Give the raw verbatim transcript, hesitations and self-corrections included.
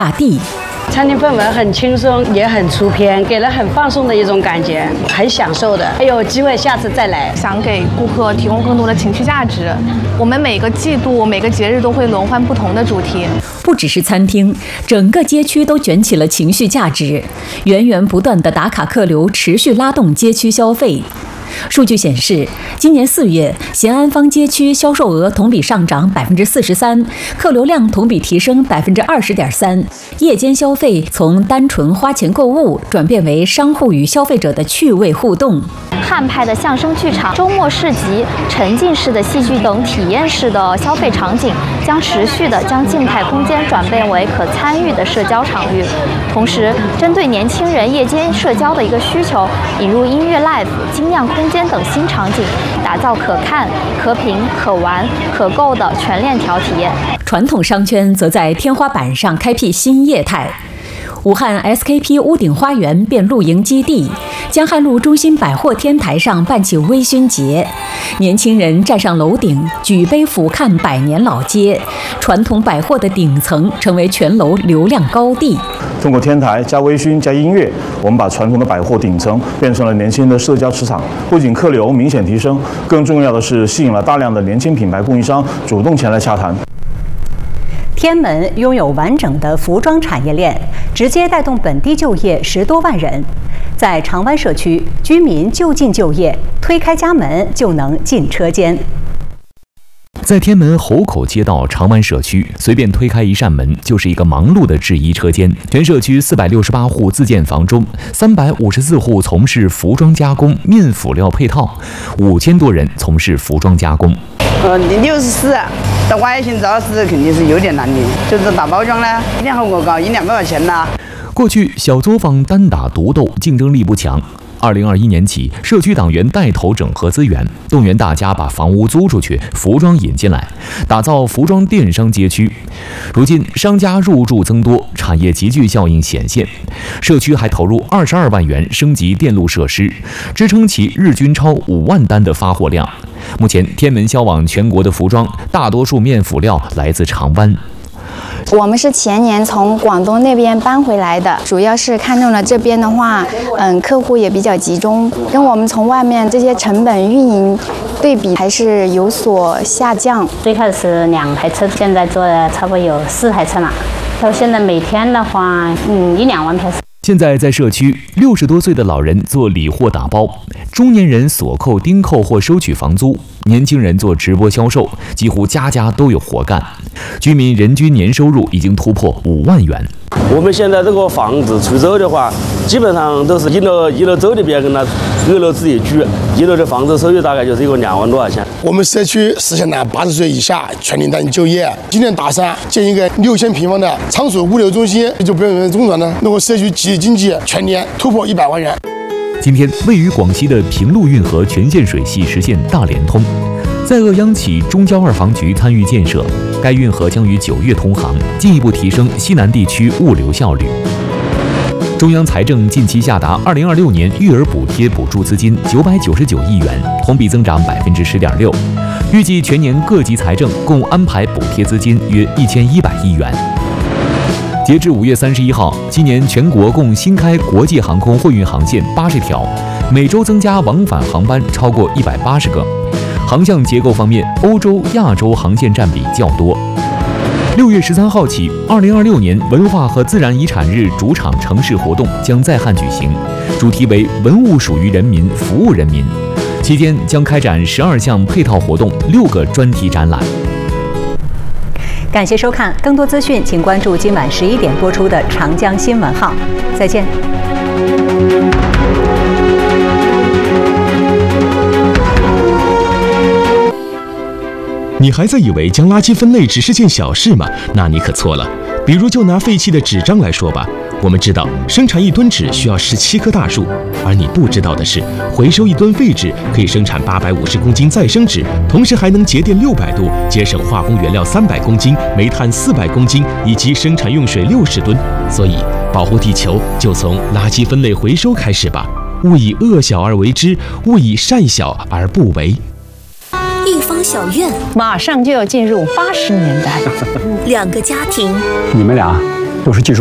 大地。 餐厅氛围很轻松，也很出片，给人很放松的一种感觉，很享受的。还有机会下次再来。 想给顾客提供更多的情绪价值。我们每个季度、每个节日都会轮换不同的主题。 不只是餐厅，整个街区都卷起了情绪价值，源源不断的打卡客流持续拉动街区消费。数据显示，今年四月，咸安坊街区销售额同比上涨百分之四十三，客流量同比提升百分之二十点三。夜间消费从单纯花钱购物转变为商户与消费者的趣味互动。 汉派的相声剧场、周末市集、沉浸式的戏剧等体验式的消费场景，将持续的将静态空间转变为可参与的社交场域。同时，针对年轻人夜间社交的一个需求，引入音乐 live、精酿空间等新场景，打造可看、可品、可玩、可购的全链条体验。 传统商圈则在天花板上开辟新业态。武汉 S K P 屋顶花园变露营基地，江汉路中心百货天台上办起微醺节，年轻人站上楼顶，举杯俯瞰百年老街，传统百货的顶层成为全楼流量高地。 通过天台加微醺加音乐，我们把传统的百货顶层变成了年轻人的社交磁场，不仅客流明显提升，更重要的是吸引了大量的年轻品牌供应商主动前来洽谈。 天安门拥有完整的服装产业链，直接带动本地就业十多万人。在长湾社区，居民就近就业，推开家门就能进车间。 在天安门侯口街道长湾社区，随便推开一扇门，就是一个忙碌的制衣车间。全社区四百六十八户自建房中，三百五十四户从事服装加工、面辅料配套，五千多人从事服装加工。 呃，六十四，到外形造纸肯定是有点难的，就是大包装呢，一两毫过高，一两百块钱呐。 过去小作坊单打独斗，竞争力不强。二零二一年起，社区党员带头整合资源，动员大家把房屋租出去，服装引进来，打造服装电商街区。如今，商家入驻增多，产业集聚效应显现。社区还投入二十二万元升级电路设施，支撑起日均超五万单的发货量。目前，天安门销往全国的服装，大多数面辅料来自长湾。 我们是前年从广东那边搬回来的，主要是看中了这边的话，嗯，客户也比较集中，跟我们从外面这些成本运营对比还是有所下降。 最开始是两台车，现在做了差不多有四台车了，到现在每天的话，嗯，一两万台。 现在在社区，六十多岁的老人做理货打包，中年人锁扣、钉扣或收取房租，年轻人做直播销售，几乎家家都有活干。居民人均年收入已经突破五万元。 我们现在这个房子出走的话，基本上都是一楼一楼走的别人了，二楼自己居，一楼的房子收入大概就是一个两万多块钱。 我们社区实现了八十岁以下全龄单就业。今年大三建一个六千平方的仓储物流中心，就不用中转呢，那个社区集体经济全年突破一百万元。 今天，位于广西的平陆运河全线水系实现大连通。在鄂央企中交二房局参与建设，该运河将于九月通航，进一步提升西南地区物流效率。中央财政近期下达二零二六年育儿补贴补助资金九百九十九亿元，同比增长百分之十点六。预计全年各级财政共安排补贴资金约一千一百亿元。截至五月三十一号，今年全国共新开国际航空货运航线八十条，每周增加往返航班超过一百八十个。航向结构方面，欧洲、亚洲航线占比较多。六月十三号起，二零二六年文化和自然遗产日主场城市活动将在汉举行，主题为“文物属于人民，服务人民”。期间将开展十二项配套活动，六个专题展览。 感谢收看，更多资讯请关注今晚十一点播出的长江新闻号。再见。 你还在以为将垃圾分类只是件小事吗？那你可错了。比如就拿废弃的纸张来说吧，我们知道生产一吨纸需要十七棵大树，而你不知道的是，回收一吨废纸可以生产八百五十公斤再生纸，同时还能节电六百度，节省化工原料三百公斤、煤炭四百公斤以及生产用水六十吨。所以，保护地球就从垃圾分类回收开始吧。勿以恶小而为之，勿以善小而不为。 一方小院马上就要进入八十年代， 两个家庭， 你们俩都是技术。